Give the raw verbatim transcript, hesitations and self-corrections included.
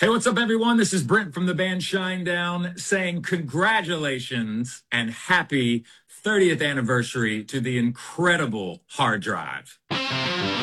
Hey, what's up, everyone? This is Brent from the band Shinedown saying congratulations and happy thirtieth anniversary to the incredible hard drive.